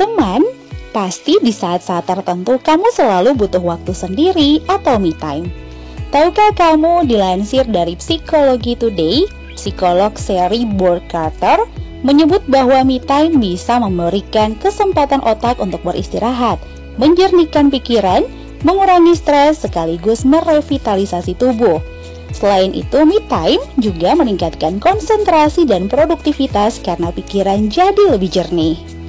Teman, pasti di saat-saat tertentu kamu selalu butuh waktu sendiri atau me time. Tahukah kamu, dilansir dari Psikologi Today, psikolog Sherry Burkhardt menyebut bahwa me time bisa memberikan kesempatan otak untuk beristirahat, menjernihkan pikiran, mengurangi stres sekaligus merevitalisasi tubuh. Selain itu, me time juga meningkatkan konsentrasi dan produktivitas karena pikiran jadi lebih jernih.